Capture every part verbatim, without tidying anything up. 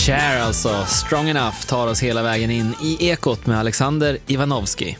Cher alltså, Strong Enough tar oss hela vägen in i Ekot med Alexander Ivanovski.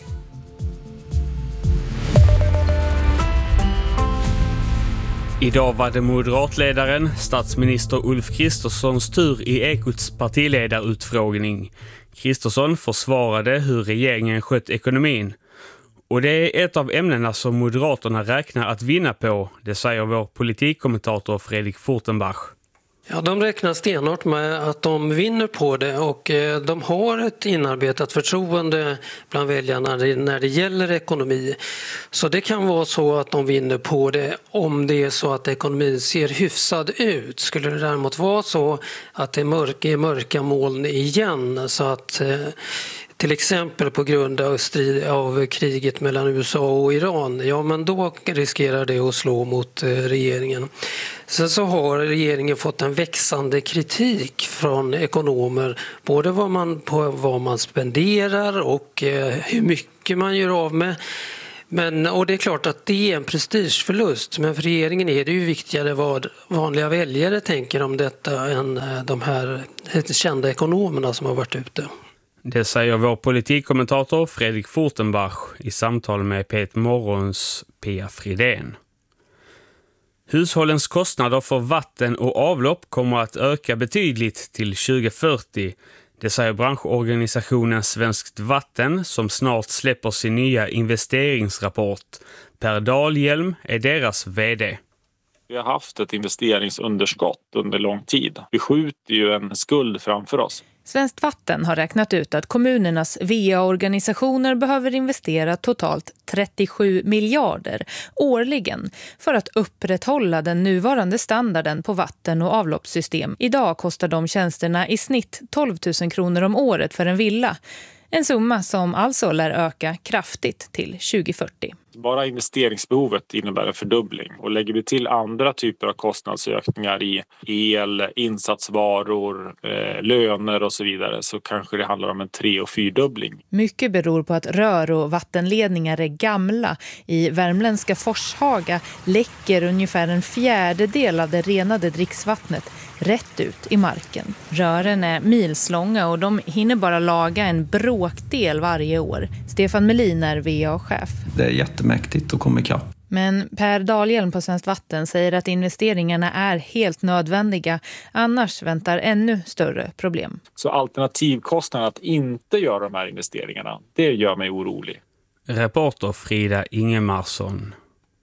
Idag var det moderatledaren, statsminister Ulf Kristerssons tur i Ekots partiledarutfrågning. Kristersson försvarade hur regeringen skött ekonomin. Och det är ett av ämnena som Moderaterna räknar att vinna på, det säger vår politikkommentator Fredrik Furtenbach. Ja, de räknar stenhårt med att de vinner på det och de har ett inarbetat förtroende bland väljarna när det gäller ekonomi. Så det kan vara så att de vinner på det om det är så att ekonomin ser hyfsad ut. Skulle det däremot vara så att det är mörka, mörka moln igen, så att till exempel på grund av, strid, av kriget mellan U S A och Iran, ja men då riskerar det att slå mot regeringen. Sen så har regeringen fått en växande kritik från ekonomer, både vad man, på vad man spenderar och eh, hur mycket man gör av med. Men, och det är klart att det är en prestigeförlust, men för regeringen är det ju viktigare vad vanliga väljare tänker om detta än de här kända ekonomerna som har varit ute. Det säger vår politikkommentator Fredrik Furtenbach i samtal med Pet Morgons Pia Fridén. Hushållens kostnader för vatten och avlopp kommer att öka betydligt till tjugo fyrtio. Det säger branschorganisationen Svenskt Vatten som snart släpper sin nya investeringsrapport. Per Dahlhjelm är deras vd. Vi har haft ett investeringsunderskott under lång tid. Vi skjuter ju en skuld framför oss. Svenskt Vatten har räknat ut att kommunernas V A-organisationer behöver investera totalt trettiosju miljarder årligen för att upprätthålla den nuvarande standarden på vatten- och avloppssystem. Idag kostar de tjänsterna i snitt tolv tusen kronor om året för en villa. En summa som alltså lär öka kraftigt till tjugo fyrtio. Bara investeringsbehovet innebär en fördubbling, och lägger vi till andra typer av kostnadsökningar i el, insatsvaror, eh, löner och så vidare, så kanske det handlar om en tre- och fyrdubbling. Mycket beror på att rör- och vattenledningar är gamla. I värmländska Forshaga läcker ungefär en fjärdedel av det renade dricksvattnet rätt ut i marken. Rören är milslånga och de hinner bara laga en bråkdel varje år. Stefan Melin är V A-chef. Det är jättemäktigt att komma ikapp. Men Per Dahlhjelm på Svenskt Vatten säger att investeringarna är helt nödvändiga. Annars väntar ännu större problem. Så alternativkostnaden att inte göra de här investeringarna, det gör mig orolig. Reporter Frida Ingemarsson.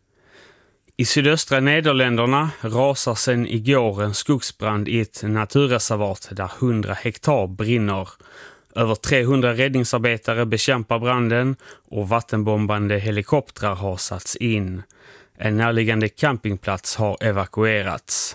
I sydöstra Nederländerna rasar sedan igår en skogsbrand i ett naturreservat där hundra hektar brinner. Över trehundra räddningsarbetare bekämpar branden och vattenbombande helikoptrar har satts in. En närliggande campingplats har evakuerats.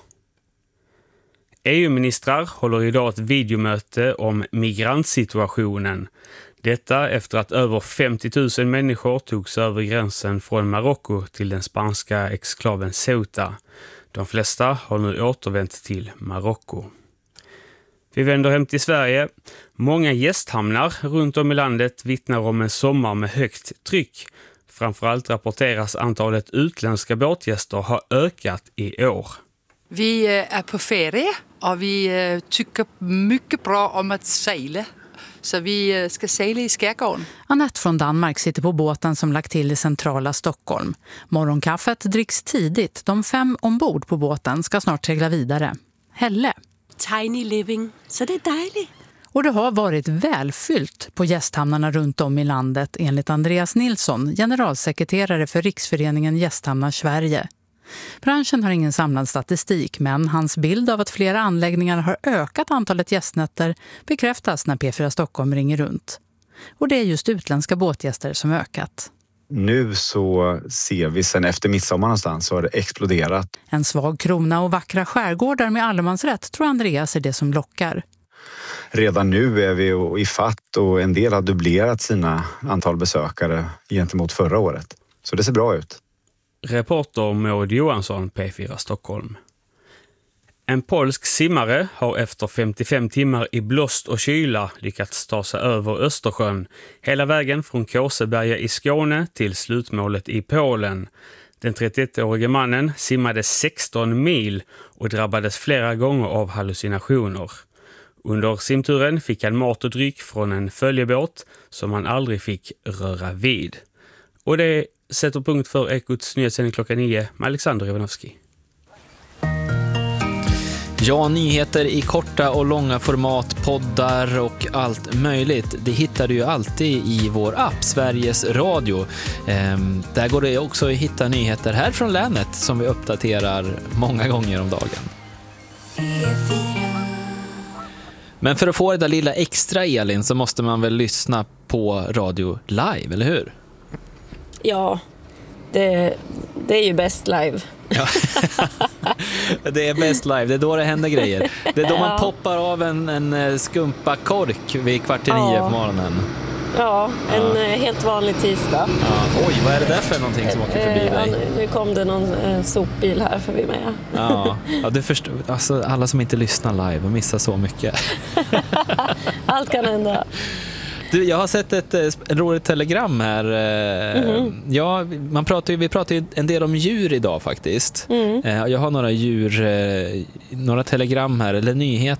E U-ministrar håller idag ett videomöte om migrantsituationen. Detta efter att över femtio tusen människor togs över gränsen från Marocko till den spanska exklaven Ceuta. De flesta har nu återvänt till Marocko. Vi vänder hem till Sverige. Många gästhamnar runt om i landet vittnar om en sommar med högt tryck. Framförallt rapporteras antalet utländska båtgäster har ökat i år. Vi är på ferie och vi tycker mycket bra om att segla. Så vi ska segla i skärgården. Annette från Danmark sitter på båten som lagt till i centrala Stockholm. Morgonkaffet dricks tidigt. De fem ombord på båten ska snart segla vidare. Helle. Tiny living, så det är dejligt. Och det har varit välfyllt på gästhamnarna runt om i landet enligt Andreas Nilsson, generalsekreterare för Riksföreningen Gästhamnar Sverige. Branschen har ingen samlad statistik, men hans bild av att flera anläggningar har ökat antalet gästnätter bekräftas när P fyra Stockholm ringer runt. Och det är just utländska båtgäster som ökat. Nu så ser vi sen efter midsommar någonstans så har det exploderat. En svag krona och vackra skärgårdar med allemansrätt tror Andreas är det som lockar. Redan nu är vi i fatt och en del har dubblerat sina antal besökare gentemot förra året. Så det ser bra ut. Reporter Maud Johansson, P fyra Stockholm. En polsk simmare har efter femtiofem timmar i blåst och kyla lyckats ta sig över Östersjön hela vägen från Kåseberga i Skåne till slutmålet i Polen. Den trettioettårige mannen simmade sexton mil och drabbades flera gånger av hallucinationer. Under simturen fick han mat och dryck från en följebåt som han aldrig fick röra vid. Och det sätter punkt för Ekots nyhetssändning klockan nio med Alexander Ivanovski. Ja, nyheter i korta och långa format, poddar och allt möjligt. Det hittar du ju alltid i vår app, Sveriges Radio. Ehm, där går det också att hitta nyheter här från länet som vi uppdaterar många gånger om dagen. Men för att få det där lilla extra, Elin, så måste man väl lyssna på radio live, eller hur? Ja, det, det är ju bäst live. Ja. Det är bäst live, det är då det händer grejer. Det är då man Ja. poppar av en, en skumpa kork vid kvart i nio Ja. på morgonen. Ja, en Ja. eh, helt vanlig tisdag. Ja. Oj, vad är det där för någonting som åker förbi Eh, ja, dig? nu, nu kom det någon eh, sopbil här förbi mig. Ja, ja du förstår, alltså, alla som inte lyssnar live och missar så mycket. Allt kan hända. Du, jag har sett ett, ett roligt telegram här. Mhm. Ja, man pratar ju, vi pratar ju en del om djur idag faktiskt. Mm. Jag har några djur, några telegram här, eller nyheter